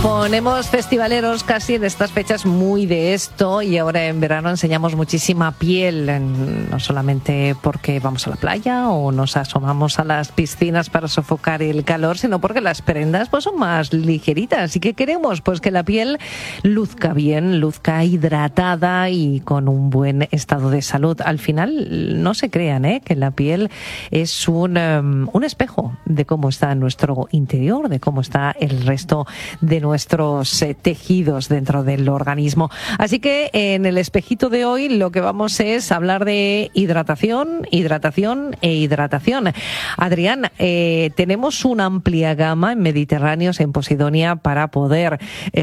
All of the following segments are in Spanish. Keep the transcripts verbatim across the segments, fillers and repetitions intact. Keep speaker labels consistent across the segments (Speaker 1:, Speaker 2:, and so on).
Speaker 1: ponemos festivaleros casi en estas fechas muy de esto, y ahora en verano enseñamos muchísima piel, no solamente porque vamos a la playa o nos asomamos a las piscinas para sofocar el calor, sino porque las prendas pues son más ligeritas y que queremos pues que la piel luzca bien, luzca hidratada y con un buen estado de salud. Al final no se crean ¿eh? que la piel es un, um, un espejo de cómo está nuestro interior, de cómo está el resto de nuestros eh, tejidos dentro del organismo. Así que en el espejito de hoy lo que vamos es hablar de hidratación, hidratación e hidratación. Adrián, eh, tenemos una amplia gama en Mediterráneos, en Posidonia, para poder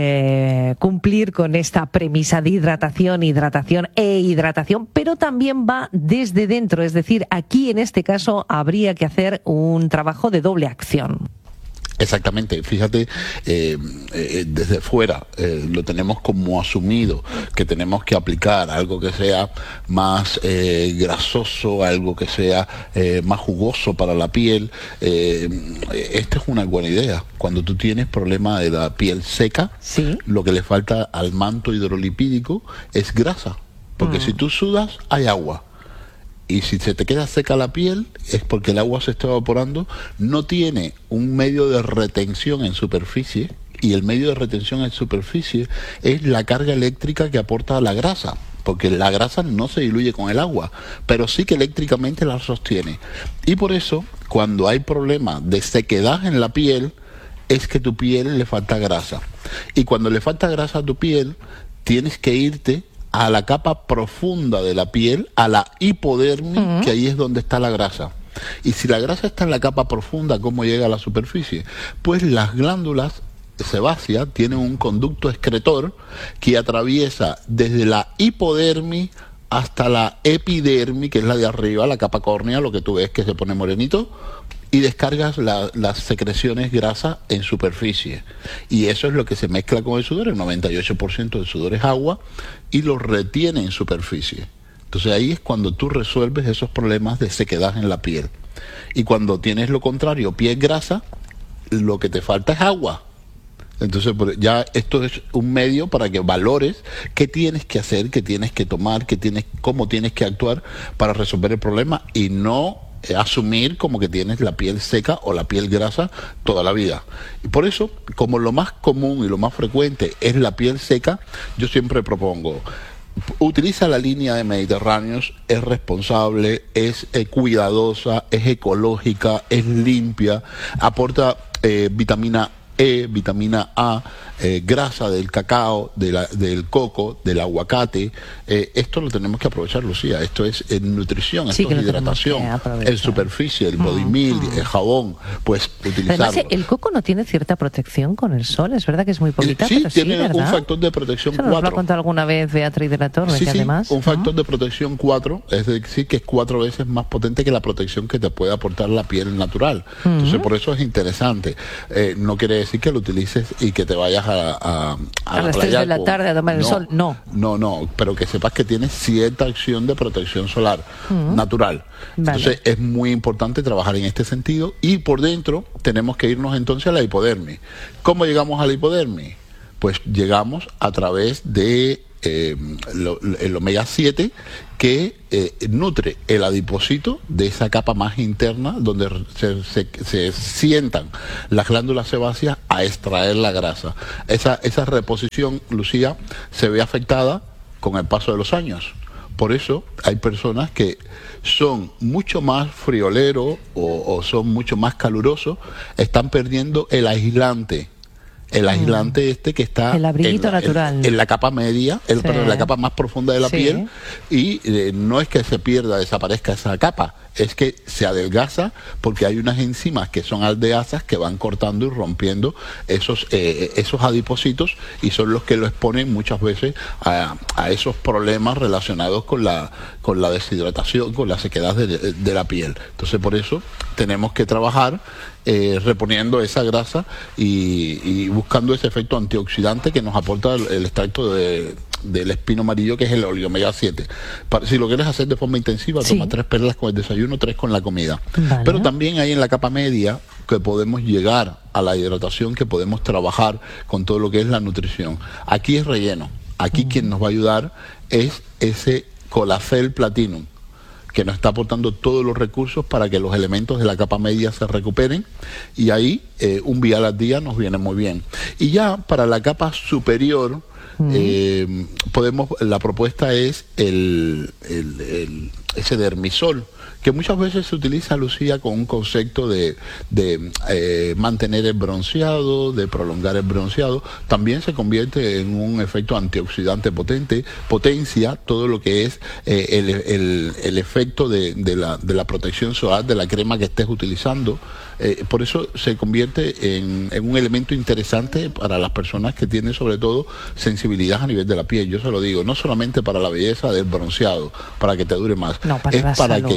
Speaker 1: eh, cumplir con esta premisa de hidratación, hidratación e hidratación, pero también va desde dentro, es decir, aquí en este caso habría que hacer un trabajo de doble acción.
Speaker 2: Exactamente, fíjate, eh, eh, desde fuera eh, lo tenemos como asumido, que tenemos que aplicar algo que sea más eh, grasoso, algo que sea eh, más jugoso para la piel. Eh, esta es una buena idea. Cuando tú tienes problema de la piel seca, ¿sí? Lo que le falta al manto hidrolipídico es grasa, porque mm. si tú sudas hay agua. Y si se te queda seca la piel es porque el agua se está evaporando, no tiene un medio de retención en superficie, y el medio de retención en superficie es la carga eléctrica que aporta la grasa, porque la grasa no se diluye con el agua, pero sí que eléctricamente la sostiene. Y por eso, cuando hay problema de sequedad en la piel, es que tu piel le falta grasa. Y cuando le falta grasa a tu piel, tienes que irte a la capa profunda de la piel, a la hipodermis, uh-huh. que ahí es donde está la grasa. Y si la grasa está en la capa profunda, ¿cómo llega a la superficie? Pues las glándulas sebáceas tienen un conducto excretor que atraviesa desde la hipodermis hasta la epidermis, que es la de arriba, la capa córnea, lo que tú ves que se pone morenito, y descargas la, las secreciones grasas en superficie. Y eso es lo que se mezcla con el sudor. El noventa y ocho por ciento del sudor es agua y lo retiene en superficie. Entonces ahí es cuando tú resuelves esos problemas de sequedad en la piel. Y cuando tienes lo contrario, piel grasa, lo que te falta es agua. Entonces ya esto es un medio para que valores qué tienes que hacer, qué tienes que tomar, qué tienes, cómo tienes que actuar para resolver el problema, y no asumir como que tienes la piel seca o la piel grasa toda la vida. Y por eso, como lo más común y lo más frecuente es la piel seca, yo siempre propongo: utiliza la línea de Mediterráneos, es responsable, es eh, cuidadosa, es ecológica, es limpia, aporta eh, vitamina E, vitamina A, eh, grasa del cacao, de la, del coco, del aguacate. Eh, esto lo tenemos que aprovechar, Lucía. Esto es eh, nutrición, esto sí, es hidratación, en superficie, el body milk, mm, mm. el jabón, pues utilizarlo.
Speaker 1: Además, el coco no tiene cierta protección con el sol, es verdad que es muy poquita,
Speaker 2: sí,
Speaker 1: pero
Speaker 2: tiene
Speaker 1: sí, ¿verdad?
Speaker 2: un factor de protección
Speaker 1: cuatro. Nos lo ha contado alguna vez Beatriz de la Torre,
Speaker 2: sí,
Speaker 1: que
Speaker 2: sí,
Speaker 1: además...
Speaker 2: un factor
Speaker 1: ¿no?
Speaker 2: de protección cuatro, es decir, que es cuatro veces más potente que la protección que te puede aportar la piel natural. Mm-hmm. Entonces, por eso es interesante. Eh, no quiere decir que lo utilices y que te vayas a, a, a,
Speaker 1: a las tres de la con... tarde a tomar el
Speaker 2: no,
Speaker 1: sol, no.
Speaker 2: No, no, pero que sepas que tienes cierta acción de protección solar mm. natural. Vale. Entonces es muy importante trabajar en este sentido, y por dentro tenemos que irnos entonces a la hipodermis. ¿Cómo llegamos a la hipodermis? Pues llegamos a través de eh, lo, el omega siete, que eh, nutre el adipocito de esa capa más interna donde se, se, se sientan las glándulas sebáceas a extraer la grasa. Esa, esa reposición, Lucía, se ve afectada con el paso de los años. Por eso hay personas que son mucho más frioleros o, o son mucho más calurosos, están perdiendo el aislante. El aislante este que está
Speaker 1: el abriguito
Speaker 2: en la,
Speaker 1: natural.
Speaker 2: En, en la capa media, el, sí. perdón, la capa más profunda de la sí. piel, y eh, no es que se pierda, desaparezca esa capa, es que se adelgaza porque hay unas enzimas que son aldeasas que van cortando y rompiendo esos eh, esos adipocitos, y son los que lo exponen muchas veces a, a esos problemas relacionados con la con la deshidratación, con la sequedad de, de, de la piel. Entonces por eso tenemos que trabajar eh, reponiendo esa grasa y, y buscando ese efecto antioxidante que nos aporta el, el extracto de del espino amarillo, que es el omega siete. Para, si lo quieres hacer de forma intensiva, sí. toma tres perlas con el desayuno, tres con la comida. Vale. Pero también hay en la capa media que podemos llegar a la hidratación, que podemos trabajar con todo lo que es la nutrición. Aquí es relleno. Aquí mm. quien nos va a ayudar es ese Colacel Platinum, que nos está aportando todos los recursos para que los elementos de la capa media se recuperen, y ahí eh, un vial al día nos viene muy bien. Y ya para la capa superior, mm. eh, podemos, la propuesta es el, el, el ese Dermisol, que muchas veces se utiliza, Lucía, con un concepto de, de eh, mantener el bronceado, de prolongar el bronceado. También se convierte en un efecto antioxidante potente, potencia todo lo que es eh, el, el, el efecto de, de, la, de la protección solar de la crema que estés utilizando. Eh, por eso se convierte en, en un elemento interesante para las personas que tienen sobre todo sensibilidad a nivel de la piel. Yo se lo digo, no solamente para la belleza del bronceado, para que te dure más,
Speaker 1: no, para
Speaker 2: es
Speaker 1: la
Speaker 2: para
Speaker 1: salud.
Speaker 2: que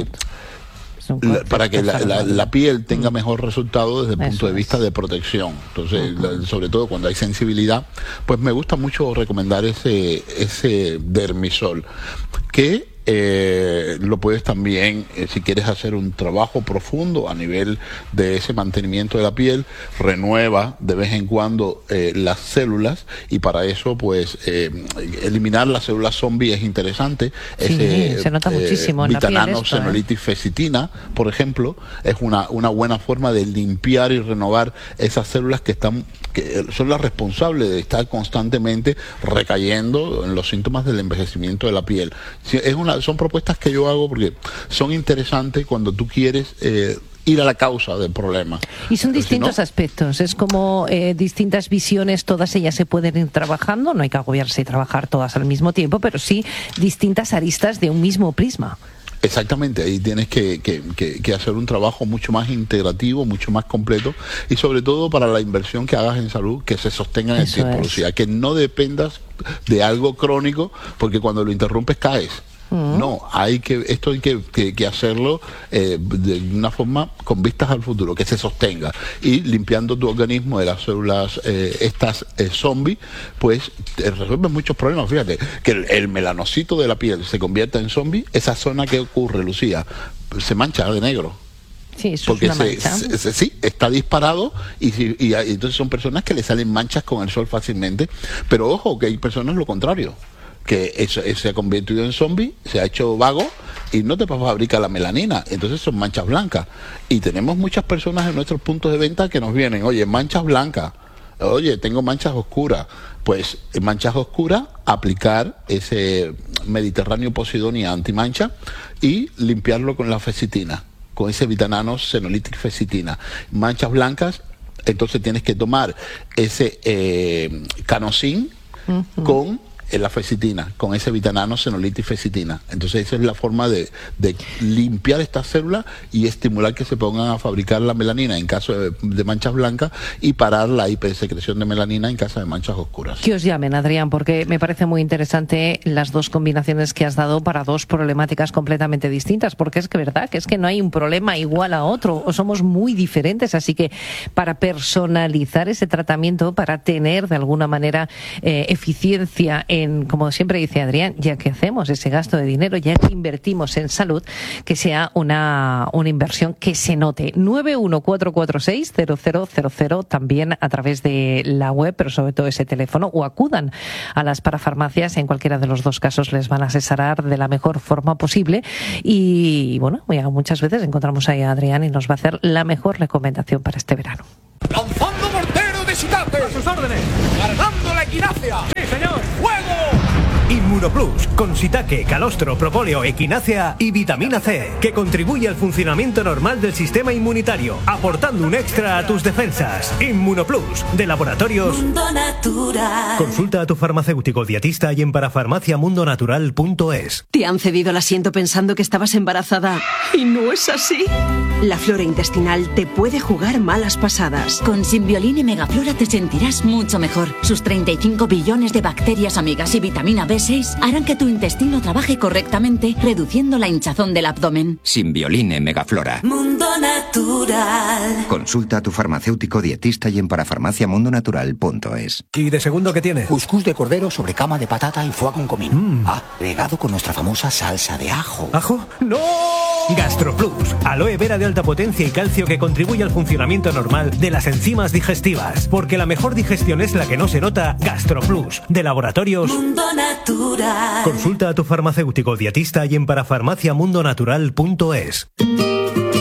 Speaker 2: La, para que la, la, la piel tenga mejor resultado desde el
Speaker 1: Eso
Speaker 2: punto de vista
Speaker 1: es.
Speaker 2: de protección. Entonces,
Speaker 1: Uh-huh.
Speaker 2: la, sobre todo cuando hay sensibilidad, pues me gusta mucho recomendar ese, ese Dermisol, que eh, lo puedes también, eh, si quieres hacer un trabajo profundo a nivel de ese mantenimiento de la piel, renueva de vez en cuando eh, las células, y para eso pues eh, eliminar las células zombie es interesante.
Speaker 1: Sí,
Speaker 2: ese,
Speaker 1: se nota muchísimo en la piel
Speaker 2: Vitanano,
Speaker 1: esto, ¿eh?
Speaker 2: Senolitis Fecitina, por ejemplo, es una, una buena forma de limpiar y renovar esas células que están, que son las responsables de estar constantemente recayendo en los síntomas del envejecimiento de la piel. Sí, es una, son propuestas que yo hago porque son interesantes cuando tú quieres eh, ir a la causa del problema.
Speaker 1: Y son
Speaker 2: Pero
Speaker 1: distintos
Speaker 2: si no,
Speaker 1: aspectos, es como eh, distintas visiones, todas ellas se pueden ir trabajando, no hay que agobiarse y trabajar todas al mismo tiempo, pero sí distintas aristas de un mismo prisma.
Speaker 2: Exactamente, ahí tienes que, que, que, que hacer un trabajo mucho más integrativo, mucho más completo, y sobre todo para la inversión que hagas en salud, que se sostenga en el
Speaker 1: Eso
Speaker 2: tiempo,
Speaker 1: es.
Speaker 2: Lucía, que no dependas de algo crónico, porque cuando lo interrumpes caes. Uh-huh. No, hay que esto hay que, que, que hacerlo eh, de una forma con vistas al futuro, que se sostenga, y limpiando tu organismo de las células eh, estas eh, zombies, pues te resuelves muchos problemas. Fíjate que el, el melanocito de la piel se convierta en zombie, esa zona que ocurre, Lucía, se mancha de negro.
Speaker 1: Sí, eso
Speaker 2: porque
Speaker 1: es una
Speaker 2: se,
Speaker 1: mancha.
Speaker 2: se, se, sí, está disparado, y, y, y entonces son personas que le salen manchas con el sol fácilmente, pero ojo que hay personas lo contrario, que eso, eso se ha convertido en zombie, se ha hecho vago y no te fabrica la melanina, entonces son manchas blancas. Y tenemos muchas personas en nuestros puntos de venta que nos vienen, oye, manchas blancas, oye, tengo manchas oscuras. Pues en manchas oscuras, aplicar ese Mediterráneo Posidonia antimancha y limpiarlo con la fecitina, con ese Vitanano Senolitis Fecitina. Manchas blancas, entonces tienes que tomar ese eh, Canosin uh-huh. con la fecitina, con ese Vitanano Senolitis Fecitina. Entonces esa es la forma de, de limpiar estas células y estimular que se pongan a fabricar la melanina en caso de, de manchas blancas, y parar la hipersecreción de melanina en caso de manchas oscuras.
Speaker 1: Que os llamen, Adrián, porque me parece muy interesante las dos combinaciones que has dado para dos problemáticas completamente distintas, porque es que verdad que es que no hay un problema igual a otro, o somos muy diferentes, así que para personalizar ese tratamiento, para tener de alguna manera eh, eficiencia en En, como siempre dice Adrián, ya que hacemos ese gasto de dinero, ya que invertimos en salud, que sea una, una inversión que se note. nueve uno cuatro cuatro seis cero cero cero cero, también a través de la web, pero sobre todo ese teléfono, o acudan a las parafarmacias. En cualquiera de los dos casos les van a asesorar de la mejor forma posible. Y bueno, muchas veces encontramos ahí a Adrián y nos va a hacer la mejor recomendación para este verano.
Speaker 3: ¡Lanzando mortero de Shitate! ¡A sus órdenes! ¡Cargando la equinacia! ¡Sí, señor! ¡Fuego! Inmunoplus, con shiitake, calostro, propóleo, equinacia y vitamina C, que contribuye al funcionamiento normal del sistema inmunitario, aportando un extra a tus defensas. Inmunoplus, de Laboratorios Mundo Natural. Consulta a tu farmacéutico dietista y en parafarmacia mundo natural punto es.
Speaker 4: ¿Te han cedido el asiento pensando que estabas embarazada y no es así? La flora intestinal te puede jugar malas pasadas.
Speaker 5: Con Simbioline Megaflora te sentirás mucho mejor. Sus treinta y cinco billones de bacterias amigas y vitamina B seis harán que tu intestino trabaje correctamente, reduciendo la hinchazón del abdomen.
Speaker 6: Simbioline Megaflora.
Speaker 5: Mundo Natural.
Speaker 6: Consulta a tu farmacéutico dietista y en parafarmacia mundo natural punto es.
Speaker 3: ¿Y de segundo qué tiene?
Speaker 7: Cuscús de cordero sobre cama de patata y foie con comino. Mm. Ah, regado con nuestra famosa salsa de ajo.
Speaker 3: ¿Ajo? ¡No! GastroPlus, aloe vera de alta potencia y calcio que contribuye al funcionamiento normal de las enzimas digestivas. Porque la mejor digestión es la que no se nota. GastroPlus, de Laboratorios
Speaker 7: Mundo Natural.
Speaker 3: Consulta a tu farmacéutico dietista y en parafarmaciamundonatural punto es.